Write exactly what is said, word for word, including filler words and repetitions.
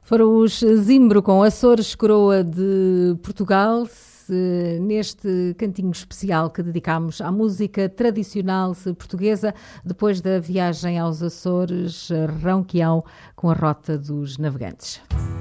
Foram os Zimbro com Açores, coroa de Portugal, neste cantinho especial que dedicámos à música tradicional portuguesa, depois da viagem aos Açores, Ronquião, com a Rota dos Navegantes.